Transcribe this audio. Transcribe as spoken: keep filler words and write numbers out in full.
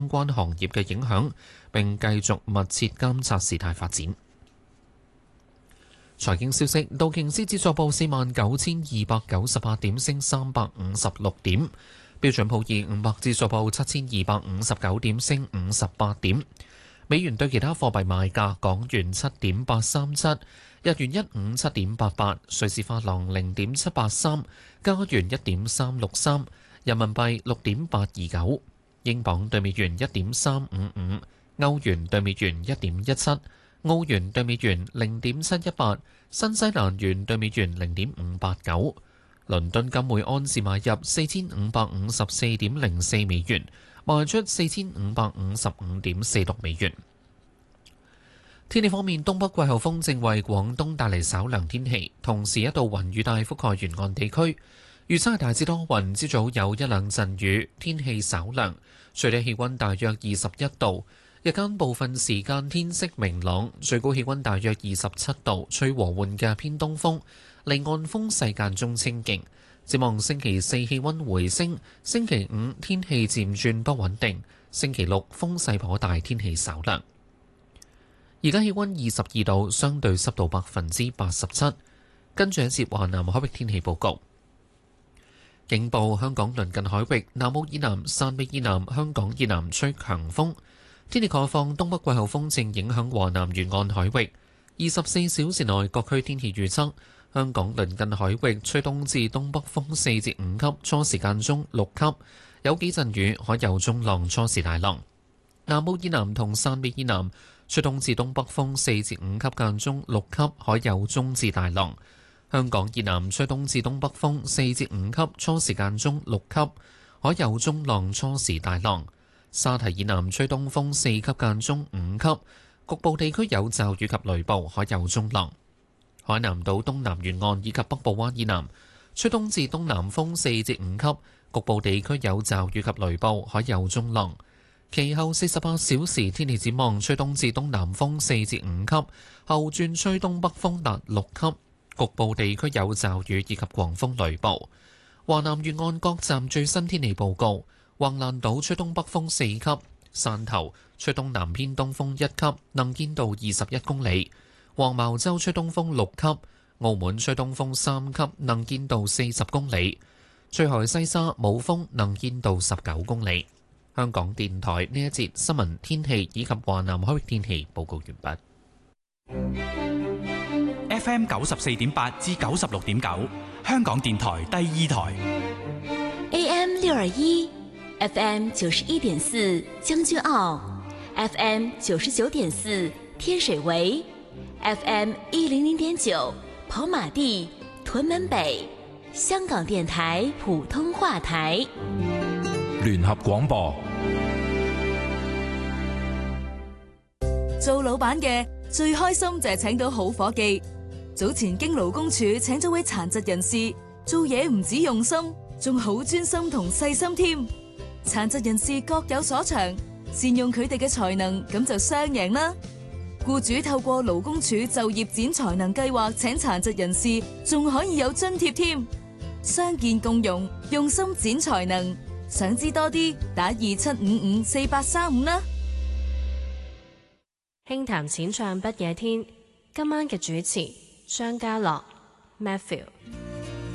相關行業嘅影響，並繼續密切監察事態發展。財經消息：道瓊斯指數報四萬九千二百九十八點，升三百五十六點；標準普爾五百指數報七千二百五十九點，升五十八點。美元對其他貨幣賣價：港元七點八三七，日元一五七點八八，瑞士法郎零點七八三，加元一點三六三，人民幣六點八二九，英鎊對美元一點三五五，歐元對美元一點一七。澳元對美元零點七一八，新西蘭元對美元零點五八九，倫敦金每安士買入四千五百五十四點零四美元，賣出四千五百五十五點四六美元。天氣方面，東北季候風正為廣東帶嚟稍涼天氣，同時一道雲雨帶覆蓋沿岸地區。預測係大致多雲，朝早有一兩陣雨，天氣稍涼，最低氣溫大約二十一度。日間部分時間天色明朗，最高氣溫大約二十七度，吹和緩嘅偏東風，離岸風勢間中清勁。展望星期四氣溫回升，星期五天氣漸轉不穩定，星期六風勢頗大，天氣稍涼。而家氣溫二十二度，相對濕度百分之八十七。跟住一節華南海域天氣報告。警報：香港鄰近海域南澳以南、汕尾以南、香港以南吹強風。天氣概況：東北季候風正影響華南沿岸海域。二十四小時內各區天氣預測：香港鄰近海域吹東至東北風四至五級，初時間中六級，有幾陣雨，海有中浪，初時大浪。南澳以南同汕尾以南吹東至東北風四至五級，間中六級，海有中至大浪。香港以南吹東至東北風四至五級，初時間中六級，海有中浪，初時大浪。沙堤以南吹東風四級，間中五級，局部地區有驟雨及雷暴，海有中浪。海南島東南沿岸以及北部灣以南吹東至東南風四至五級，局部地區有驟雨及雷暴，海有中浪。其後四十八小時天氣展望：吹東至東南風四至五級，後轉吹東北風達六級，局部地區有驟雨以及狂風雷暴。華南沿岸各站最新天氣報告。橫瀾島吹東北風四級，汕頭吹東南偏東風一級，能見度二十一公里；黃茅洲吹東風六級，澳門吹東風三級，能見度四十公里；翠海西沙冇風，能見度十九公里。香港電台呢一節新聞天氣以及華南海域天氣報告完畢。F M 九十四點八至九十六點九，香港電台第二台。 A M 六二一。F M 九十一點四將軍澳 ，F M 九十九點四天水圍 ，F M 一零零點九跑馬地屯門北，香港電台普通話台。 聯合廣播。 做老闆嘅最開心就係請到好伙計。早前經勞工處請咗位殘疾人士，做嘢唔止用心，仲好專心同細心添。殘疾人士各有所長，善用佢哋嘅才能，咁就雙贏啦！僱主透過勞工處就業展才能計劃請殘疾人士，仲可以有津貼添。傷健共融，用心展才能。想知多啲，打二七五五四八三五啦。 輕談淺唱不夜天，今晚嘅主持張家樂 Matthew。